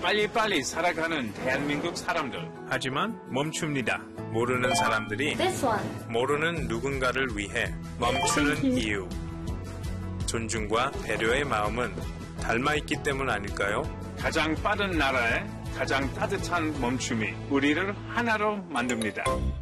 빨리빨리 살아가는 대한민국 사람들. 하지만 멈춥니다. 모르는 사람들이 모르는 누군가를 위해 멈추는 이유. 존중과 배려의 마음은 닮아있기 때문 아닐까요? 가장 빠른 나라에 가장 따뜻한 멈춤이 우리를 하나로 만듭니다.